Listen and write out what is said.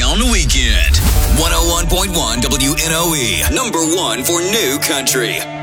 on the weekend. 101.1 WNOE, number one for new country.